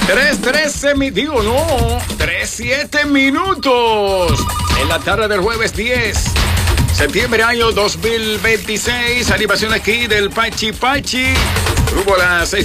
3:7 minutos en la tarde del jueves 10 septiembre año 2026. Animación aquí del Pachi Pachi. Rumbo a las 6